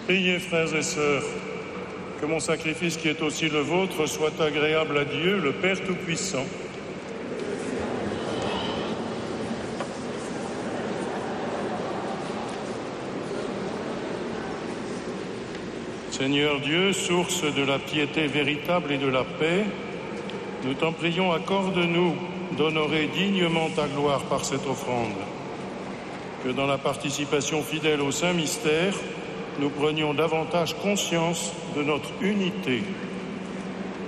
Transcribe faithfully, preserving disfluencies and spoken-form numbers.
Priez, frères et sœurs, que mon sacrifice qui est aussi le vôtre soit agréable à Dieu, le Père Tout-Puissant. Seigneur Dieu, source de la piété véritable et de la paix, nous t'en prions, accorde-nous d'honorer dignement ta gloire par cette offrande. Que dans la participation fidèle au Saint Mystère, nous prenions davantage conscience de notre unité